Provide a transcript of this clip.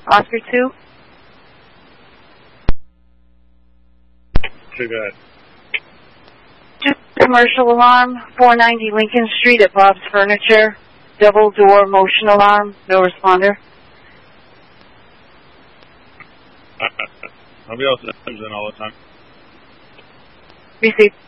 Oscar 2. Okay, go ahead. Just commercial alarm, 490 Lincoln Street at Bob's Furniture. Double door motion alarm, no responder. Nobody else is in all the time. Received.